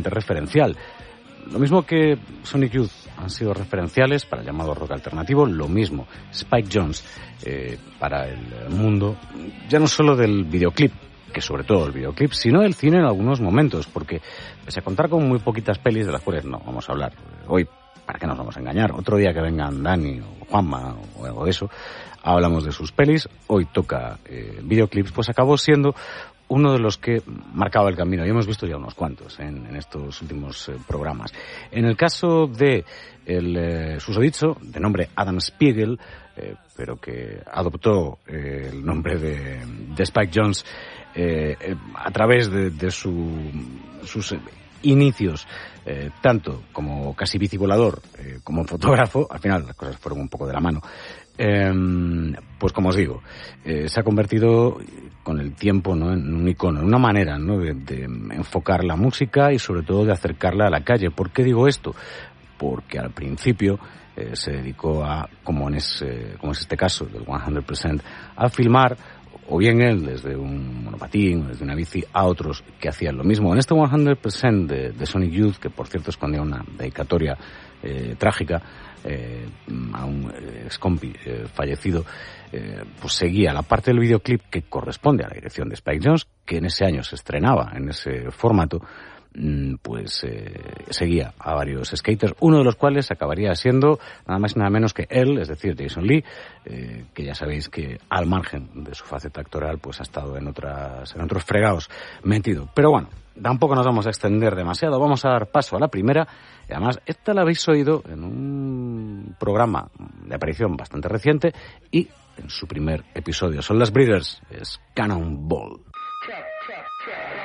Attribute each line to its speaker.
Speaker 1: bastante referencial. Lo mismo que Sonic Youth han sido referenciales para el llamado rock alternativo, lo mismo Spike Jonze para el mundo, ya no solo del videoclip, que sobre todo el videoclip, sino del cine en algunos momentos, porque pese a contar con muy poquitas pelis, de las cuales no vamos a hablar hoy, ¿para qué nos vamos a engañar? Otro día que vengan Dani o Juanma o algo de eso, hablamos de sus pelis. Hoy toca videoclips, pues acabó siendo uno de los que marcaba el camino. Ya hemos visto ya unos cuantos en estos últimos programas. En el caso de el susodicho, de nombre Adam Spiegel, pero que adoptó el nombre de Spike Jonze a través de sus inicios, tanto como casi bicivolador como fotógrafo. Al final las cosas fueron un poco de la mano. Pues como os digo, se ha convertido con el tiempo, ¿no?, en un icono, en una manera, ¿no?, de enfocar la música y sobre todo de acercarla a la calle. ¿Por qué digo esto? Porque al principio se dedicó a, como es este caso del 100%, a filmar o bien él desde un monopatín o desde una bici a otros que hacían lo mismo. En este 100% de Sonic Youth, que por cierto escondía una dedicatoria trágica a un excompi fallecido, pues seguía la parte del videoclip que corresponde a la dirección de Spike Jonze, que en ese año se estrenaba en ese formato. Pues seguía a varios skaters, uno de los cuales acabaría siendo nada más y nada menos que él, es decir, Jason Lee, que ya sabéis que al margen de su faceta actoral pues ha estado en otros fregados metido. Pero bueno, tampoco nos vamos a extender demasiado, vamos a dar paso a la primera, y además esta la habéis oído en un programa de aparición bastante reciente y en su primer episodio. Son las Breeders, es Cannonball.